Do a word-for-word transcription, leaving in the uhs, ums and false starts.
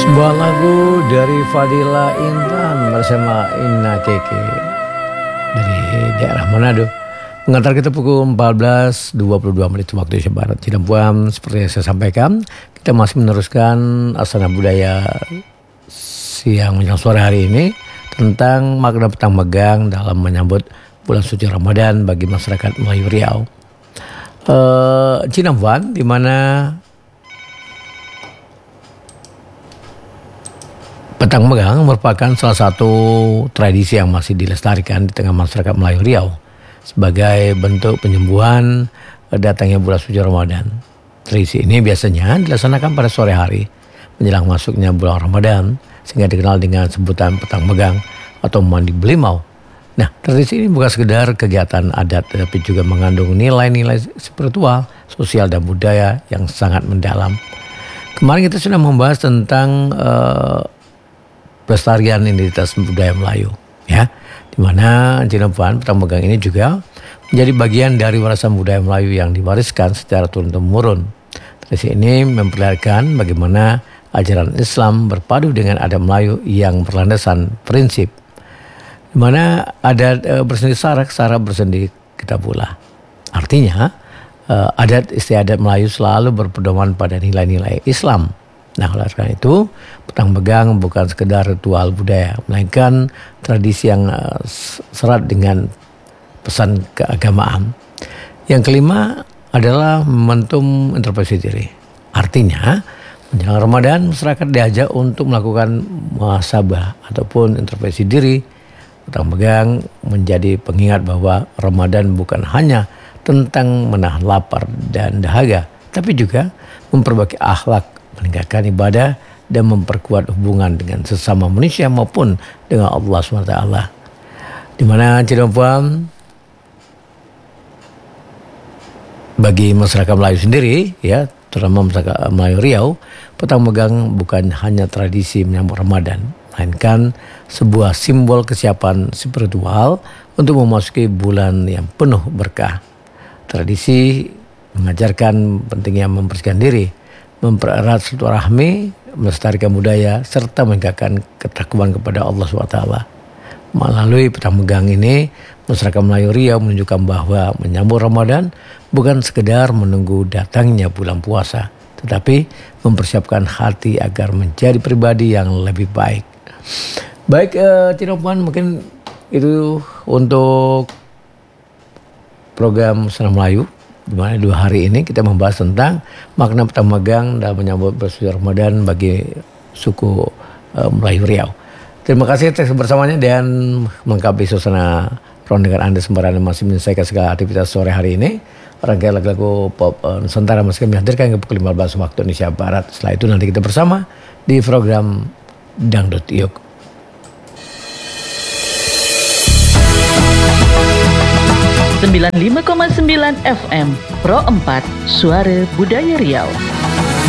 Sebuah lagu dari Fadila Intan bersama Inna Keke dari daerah Manado. Mengantar kita pukul empat belas dua puluh dua menit waktu Indonesia Barat. Tidak puan, seperti yang saya sampaikan, kita masih meneruskan Asana Budaya siang menjelang sore hari ini tentang makna petang megang dalam menyambut bulan suci Ramadan bagi masyarakat Melayu Riau. Uh, Cinampuan, di mana petang megang merupakan salah satu tradisi yang masih dilestarikan di tengah masyarakat Melayu Riau sebagai bentuk penyembuhan datangnya bulan suci Ramadan. Tradisi ini biasanya dilaksanakan pada sore hari menjelang masuknya bulan Ramadan, sehingga dikenal dengan sebutan petang megang atau mandi belimau. Nah, tradisi ini bukan sekedar kegiatan adat, tetapi juga mengandung nilai-nilai spiritual, sosial, dan budaya yang sangat mendalam. Kemarin kita sudah membahas tentang uh, pelestarian identitas budaya Melayu, ya, di mana Cinampuan petang megang ini juga menjadi bagian dari warisan budaya Melayu yang diwariskan secara turun-temurun. Tradisi ini memperlihatkan bagaimana ajaran Islam berpadu dengan adat Melayu yang berlandasan prinsip, di mana adat e, bersendi sarak, sara bersendi kita pula. Artinya e, adat istiadat Melayu selalu berpedoman pada nilai-nilai Islam. Nah, oleh karena itu, petang megang bukan sekedar ritual budaya, melainkan tradisi yang uh, serat dengan pesan keagamaan. Yang kelima adalah momentum introspeksi diri. Artinya, menjelang Ramadan, masyarakat diajak untuk melakukan muhasabah ataupun introspeksi diri. Petang megang menjadi pengingat bahwa Ramadan bukan hanya tentang menahan lapar dan dahaga, tapi juga memperbaiki akhlak, meningkatkan ibadah, dan memperkuat hubungan dengan sesama manusia maupun dengan Allah subhanahu wa taala. Di mana Cinampuan bagi masyarakat Melayu sendiri, ya, terutama masyarakat Melayu Riau, petang megang bukan hanya tradisi menyambut Ramadan, melainkan sebuah simbol kesiapan spiritual untuk memasuki bulan yang penuh berkah. Tradisi mengajarkan pentingnya membersihkan diri, mempererat silaturahmi, melestarikan budaya, serta meningkatkan ketakwaan kepada Allah subhanahu wa taala. Melalui petang megang ini, masyarakat Melayu Riau menunjukkan bahwa menyambut Ramadan bukan sekedar menunggu datangnya bulan puasa, tetapi mempersiapkan hati agar menjadi pribadi yang lebih baik. Baik, uh, Cinampuan, mungkin itu untuk program Senam Melayu, di mana dua hari ini kita membahas tentang makna petang megang dalam menyambut bulan suci Ramadan bagi suku uh, Melayu Riau. Terima kasih atas kebersamaannya dan melengkapi suasana ruang dengan Anda sembarangan masih menyelesaikan segala aktivitas sore hari ini. Rangkaian lagu-lagu pop uh, Nusantara masih kami hadirkan ke pukul lima belas waktu Indonesia Barat. Setelah itu nanti kita bersama di program Dangdut Yuk. sembilan puluh lima koma sembilan F M Pro empat Suara Budaya Riau.